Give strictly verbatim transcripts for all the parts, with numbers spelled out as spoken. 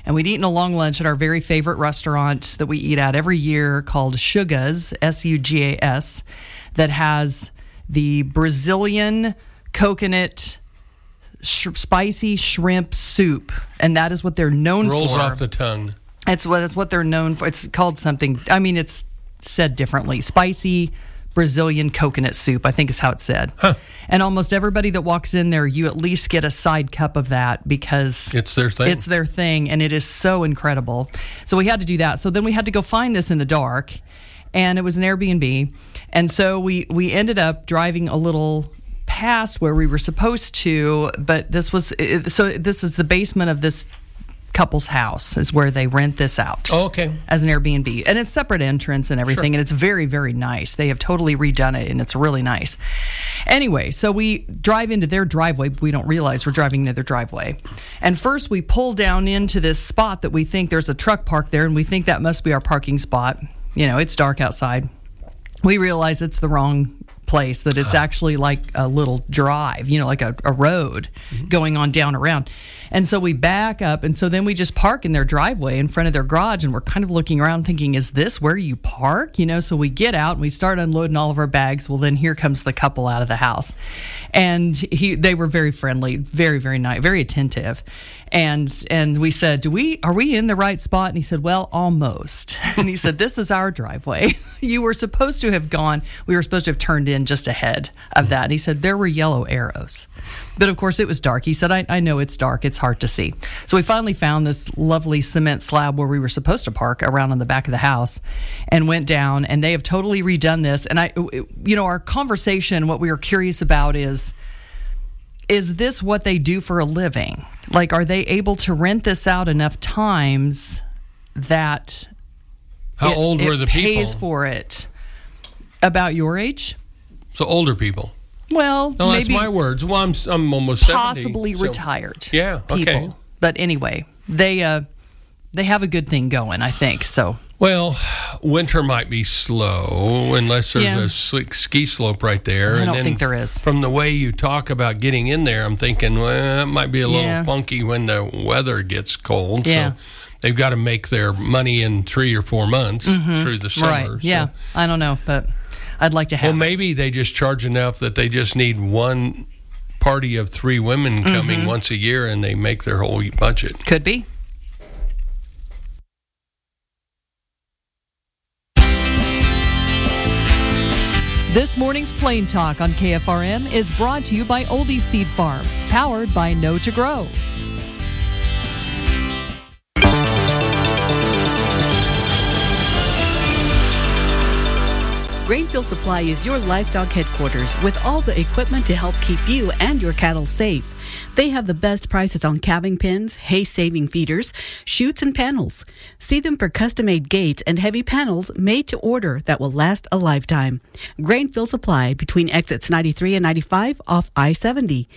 And we'd eaten a long lunch at our very favorite restaurant that we eat at every year called Sugas, S U G A S, that has the Brazilian coconut sh- spicy shrimp soup. And that is what they're known Rolls for. Rolls off the tongue. It's what, it's what they're known for. It's called something, I mean, it's said differently. Spicy Brazilian coconut soup, I think is how it's said. Huh. And almost everybody that walks in there, you at least get a side cup of that because it's their thing. It's their thing, and it is so incredible. So we had to do that. So then we had to go find this in the dark, and it was an Airbnb. And so we, we ended up driving a little past where we were supposed to, but this was, so this is the basement of this couple's house is where they rent this out. Oh, okay. As an Airbnb. And it's separate entrance and everything, sure. And it's very, very nice. They have totally redone it, and it's really nice. Anyway, so we drive into their driveway, but we don't realize we're driving into their driveway. And first we pull down into this spot that we think there's a truck parked there, and we think that must be our parking spot. You know, it's dark outside. We realize it's the wrong place, that it's actually like a little drive, you know, like a, a road mm-hmm. going on down around. And so we back up, and so then we just park in their driveway in front of their garage, and we're kind of looking around thinking, is this where you park? You know, so we get out and we start unloading all of our bags. Well, then here comes the couple out of the house. And he they were very friendly, very, very nice, very attentive. And and we said, Do we are we in the right spot? And he said, well, almost. And he said, this is our driveway. You were supposed to have gone, we were supposed to have turned in just ahead of that. And he said, there were yellow arrows. But of course it was dark. He said, I, I know it's dark. It's hard to see. So we finally found this lovely cement slab where we were supposed to park around on the back of the house and went down, and they have totally redone this. And I, you know, our conversation, what we were curious about is, is this what they do for a living? Like, are they able to rent this out enough times that How it, old were it the pays people? for it? About your age? So older people. Well, no, maybe that's my words. Well, I'm I'm almost possibly seventy, so. retired. Yeah, okay. People. But anyway, they uh, they have a good thing going, I think. So. Well, winter might be slow unless there's Yeah. a slick ski slope right there. I and don't then think there is. From the way you talk about getting in there, I'm thinking, well, it might be a little Yeah. funky when the weather gets cold. Yeah. So they've got to make their money in three or four months Mm-hmm. through the summer. Right. Yeah. So. I don't know, but I'd like to have. Well, maybe they just charge enough that they just need one party of three women coming Mm-hmm. once a year, and they make their whole budget. Could be. This morning's Plain Talk on K F R M is brought to you by Oldie Seed Farms, powered by Know to Grow. Grainfield Supply is your livestock headquarters with all the equipment to help keep you and your cattle safe. They have the best prices on calving pens, hay-saving feeders, chutes, and panels. See them for custom-made gates and heavy panels made to order that will last a lifetime. Grainfield Supply between exits ninety-three and ninety-five off I seventy.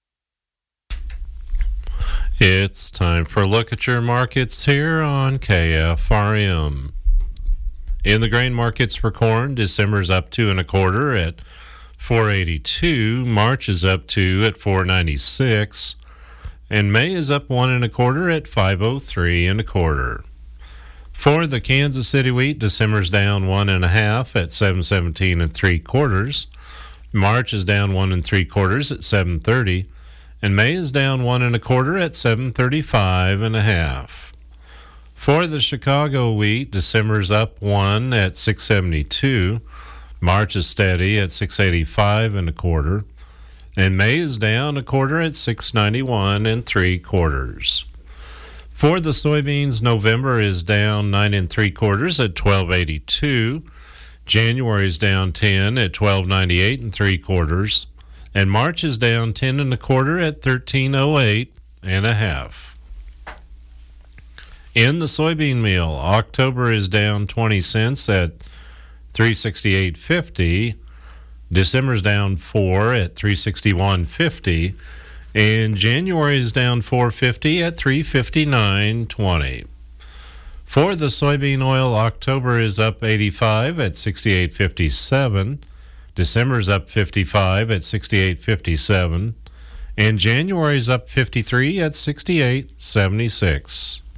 It's time for a look at your markets here on K F R M. In the grain markets for corn, December's up two and a quarter at four eighty-two. March is up two at four ninety-six, and May is up one and a quarter at five oh three and a quarter. For the Kansas City wheat, December's down one and a half at seven seventeen and three quarters. March is down one and three quarters at seven thirty, and May is down one and a quarter at seven thirty-five and a half. For the Chicago wheat, December's up one at six seventy-two. March is steady at six eighty-five and a quarter, and May is down a quarter at six ninety-one and three quarters. For the soybeans, November is down nine and three quarters at twelve eighty-two. January is down ten at twelve ninety-eight and three quarters, and March is down ten and a quarter at thirteen oh eight and a half. In the soybean meal, October is down twenty cents at three sixty-eight fifty. December's down four at three sixty-one fifty, and January is down four fifty at three fifty-nine twenty. For the soybean oil, October is up eighty-five at sixty-eight fifty-seven. December's up fifty-five at sixty-eight fifty-seven, and January's up fifty-three at sixty-eight seventy-six.